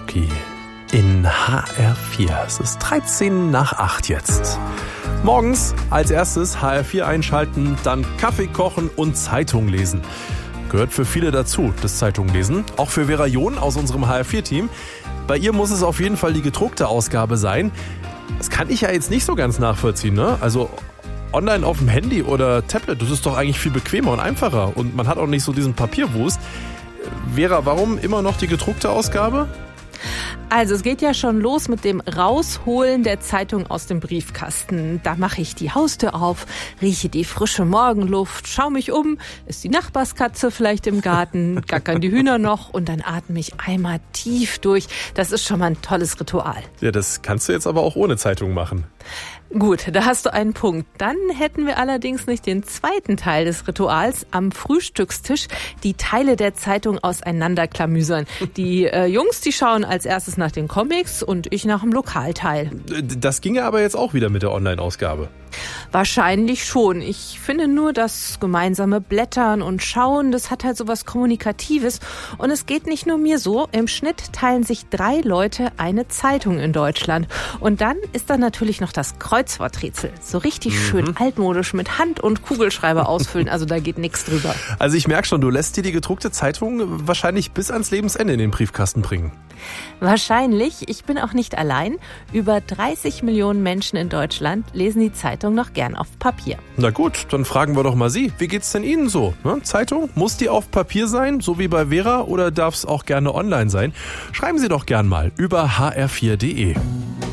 Schoki in HR4. Es ist 13 nach 8 jetzt. Morgens als erstes HR4 einschalten, dann Kaffee kochen und Zeitung lesen. Gehört für viele dazu, das Zeitunglesen. Auch für Vera John aus unserem HR4-Team. Bei ihr muss es auf jeden Fall die gedruckte Ausgabe sein. Das kann ich ja jetzt nicht so ganz nachvollziehen, ne? Also online auf dem Handy oder Tablet, das ist doch eigentlich viel bequemer und einfacher. Und man hat auch nicht so diesen Papierwust. Vera, warum immer noch die gedruckte Ausgabe? Also es geht ja schon los mit dem Rausholen der Zeitung aus dem Briefkasten. Da mache ich die Haustür auf, rieche die frische Morgenluft, schaue mich um, ist die Nachbarskatze vielleicht im Garten, gackern die Hühner noch und dann atme ich einmal tief durch. Das ist schon mal ein tolles Ritual. Ja, das kannst du jetzt aber auch ohne Zeitung machen. Gut, da hast du einen Punkt. Dann hätten wir allerdings nicht den zweiten Teil des Rituals, am Frühstückstisch die Teile der Zeitung auseinanderklamüsern. Die Jungs, die schauen als erstes nach den Comics und ich nach dem Lokalteil. Das ginge aber jetzt auch wieder mit der Online-Ausgabe. Wahrscheinlich schon. Ich finde nur, das gemeinsame Blättern und Schauen, das hat halt so was Kommunikatives. Und es geht nicht nur mir so. Im Schnitt teilen sich 3 Leute eine Zeitung in Deutschland. Und dann ist da natürlich noch das Kreuzworträtsel. So richtig schön altmodisch mit Hand und Kugelschreiber ausfüllen. Also da geht nichts drüber. Also ich merke schon, du lässt dir die gedruckte Zeitung wahrscheinlich bis ans Lebensende in den Briefkasten bringen. Wahrscheinlich. Ich bin auch nicht allein. Über 30 Millionen Menschen in Deutschland lesen die Zeitung noch gern auf Papier. Na gut, dann fragen wir doch mal Sie. Wie geht's denn Ihnen so? Ne? Zeitung, muss die auf Papier sein, so wie bei Vera, oder darf es auch gerne online sein? Schreiben Sie doch gern mal über hr4.de.